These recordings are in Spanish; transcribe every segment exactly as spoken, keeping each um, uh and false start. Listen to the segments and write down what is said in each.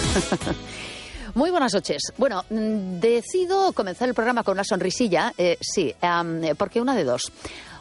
Muy buenas noches. Bueno, decido comenzar el programa con una sonrisilla, eh, sí, um, porque una de dos.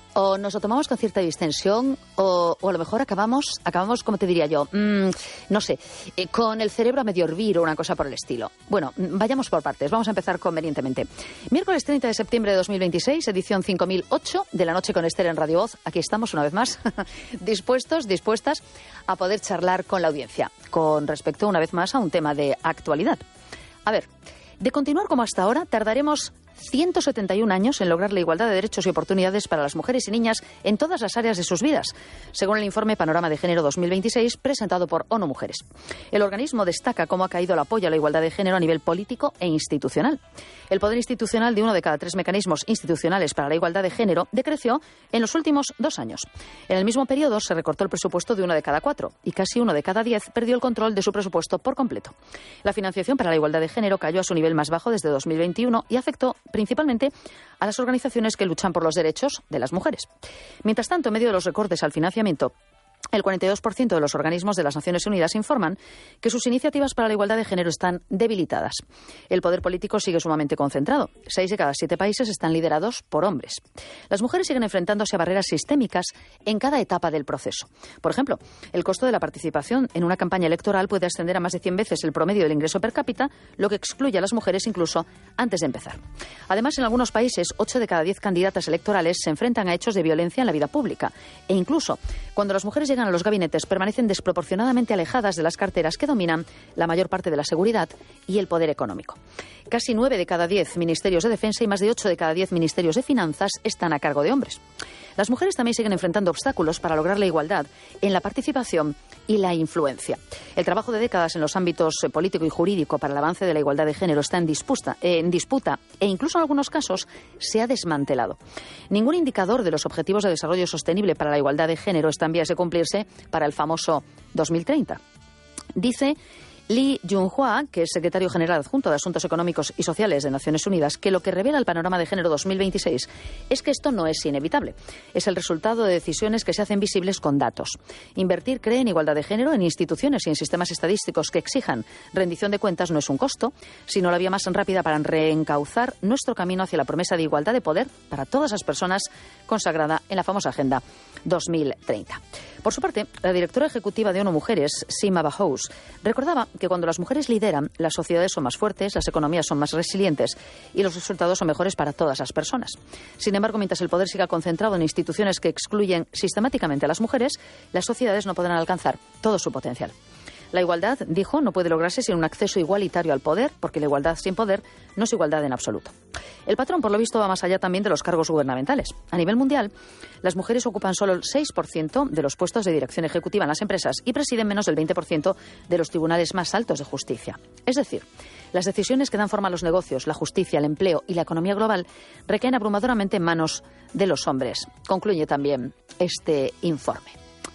O nos lo tomamos con cierta distensión, o, o a lo mejor acabamos, acabamos, como te diría yo, mmm, no sé, eh, con el cerebro a medio hervir o una cosa por el estilo. Bueno, vayamos por partes, vamos a empezar convenientemente. Miércoles treinta de septiembre de dos mil veintiséis, edición cinco mil ocho de La Noche con Esther en Radio Voz. Aquí estamos una vez más, dispuestos, dispuestas a poder charlar con la audiencia, con respecto una vez más a un tema de actualidad. A ver, de continuar como hasta ahora, tardaremos ciento setenta y un años en lograr la igualdad de derechos y oportunidades para las mujeres y niñas en todas las áreas de sus vidas, según el informe Panorama de Género dos mil veintiséis presentado por ONU Mujeres. El organismo destaca cómo ha caído el apoyo a la igualdad de género a nivel político e institucional. El poder institucional de uno de cada tres mecanismos institucionales para la igualdad de género decreció en los últimos dos años. En el mismo periodo se recortó el presupuesto de uno de cada cuatro y casi uno de cada diez perdió el control de su presupuesto por completo. La financiación para la igualdad de género cayó a su nivel más bajo desde dos mil veintiuno y afectó principalmente a las organizaciones que luchan por los derechos de las mujeres. Mientras tanto, en medio de los recortes al financiamiento, el cuarenta y dos por ciento de los organismos de las Naciones Unidas informan que sus iniciativas para la igualdad de género están debilitadas. El poder político sigue sumamente concentrado. Seis de cada siete países están liderados por hombres. Las mujeres siguen enfrentándose a barreras sistémicas en cada etapa del proceso. Por ejemplo, el costo de la participación en una campaña electoral puede ascender a más de cien veces el promedio del ingreso per cápita, lo que excluye a las mujeres incluso antes de empezar. Además, en algunos países, ocho de cada diez candidatas electorales se enfrentan a hechos de violencia en la vida pública. E incluso, cuando las mujeres llegan a los gabinetes, permanecen desproporcionadamente alejadas de las carteras que dominan la mayor parte de la seguridad y el poder económico. Casi nueve de cada diez ministerios de defensa y más de ocho de cada diez ministerios de finanzas están a cargo de hombres. Las mujeres también siguen enfrentando obstáculos para lograr la igualdad en la participación y la influencia. El trabajo de décadas en los ámbitos político y jurídico para el avance de la igualdad de género está en disputa, eh, en disputa e incluso en algunos casos se ha desmantelado. Ningún indicador de los Objetivos de Desarrollo Sostenible para la igualdad de género está en vías de cumplirse para el famoso dos mil treinta. Dice Lee Jung-hwa, que es secretario general adjunto de Asuntos Económicos y Sociales de Naciones Unidas, que lo que revela el Panorama de Género dos mil veintiséis es que esto no es inevitable. Es el resultado de decisiones que se hacen visibles con datos. Invertir, cree, en igualdad de género en instituciones y en sistemas estadísticos que exijan rendición de cuentas no es un costo, sino la vía más rápida para reencauzar nuestro camino hacia la promesa de igualdad de poder para todas las personas consagrada en la famosa Agenda dos mil treinta. Por su parte, la directora ejecutiva de ONU Mujeres, Sima Bahous, recordaba que cuando las mujeres lideran, las sociedades son más fuertes, las economías son más resilientes y los resultados son mejores para todas las personas. Sin embargo, mientras el poder siga concentrado en instituciones que excluyen sistemáticamente a las mujeres, las sociedades no podrán alcanzar todo su potencial. La igualdad, dijo, no puede lograrse sin un acceso igualitario al poder, porque la igualdad sin poder no es igualdad en absoluto. El patrón, por lo visto, va más allá también de los cargos gubernamentales. A nivel mundial, las mujeres ocupan solo el seis por ciento de los puestos de dirección ejecutiva en las empresas y presiden menos del veinte por ciento de los tribunales más altos de justicia. Es decir, las decisiones que dan forma a los negocios, la justicia, el empleo y la economía global recaen abrumadoramente en manos de los hombres, concluye también este informe.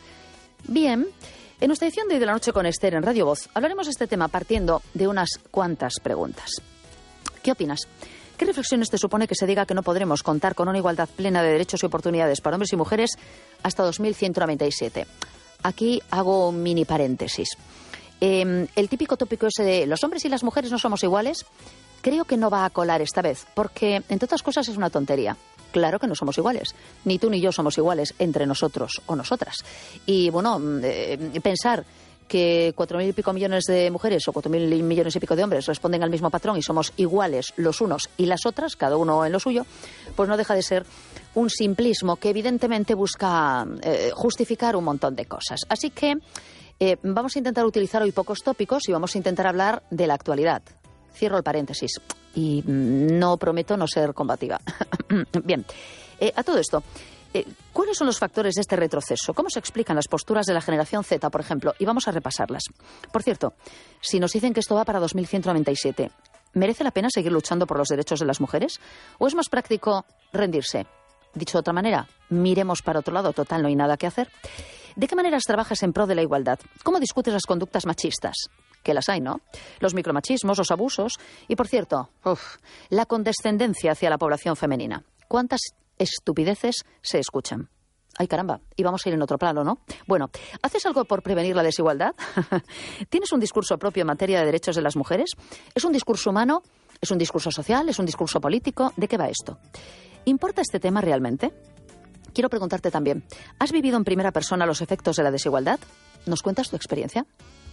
Bien. En nuestra edición de hoy de La Noche con Esther en Radio Voz hablaremos de este tema partiendo de unas cuantas preguntas. ¿Qué opinas? ¿Qué reflexiones te supone que se diga que no podremos contar con una igualdad plena de derechos y oportunidades para hombres y mujeres hasta dos mil ciento noventa y siete? Aquí hago un mini paréntesis. Eh, el típico tópico ese de los hombres y las mujeres no somos iguales, creo que no va a colar esta vez, porque, entre otras cosas, es una tontería. Claro que no somos iguales. Ni tú ni yo somos iguales entre nosotros o nosotras. Y, bueno, eh, pensar que cuatro mil y pico millones de mujeres o cuatro mil millones y pico de hombres responden al mismo patrón y somos iguales los unos y las otras, cada uno en lo suyo, pues no deja de ser un simplismo que evidentemente busca eh, justificar un montón de cosas. Así que eh, vamos a intentar utilizar hoy pocos tópicos y vamos a intentar hablar de la actualidad. Cierro el paréntesis y no prometo no ser combativa. Bien, eh, a todo esto, eh, ¿cuáles son los factores de este retroceso? ¿Cómo se explican las posturas de la generación Z, por ejemplo? Y vamos a repasarlas. Por cierto, si nos dicen que esto va para dos mil ciento noventa y siete, ¿merece la pena seguir luchando por los derechos de las mujeres? ¿O es más práctico rendirse? Dicho de otra manera, miremos para otro lado, total, no hay nada que hacer. ¿De qué maneras trabajas en pro de la igualdad? ¿Cómo discutes las conductas machistas? Que las hay, ¿no? Los micromachismos, los abusos y, por cierto, uf, la condescendencia hacia la población femenina. ¿Cuántas estupideces se escuchan? Ay, caramba, y vamos a ir en otro plano, ¿no? Bueno, ¿haces algo por prevenir la desigualdad? ¿Tienes un discurso propio en materia de derechos de las mujeres? ¿Es un discurso humano? ¿Es un discurso social? ¿Es un discurso político? ¿De qué va esto? ¿Importa este tema realmente? Quiero preguntarte también, ¿has vivido en primera persona los efectos de la desigualdad? ¿Nos cuentas tu experiencia?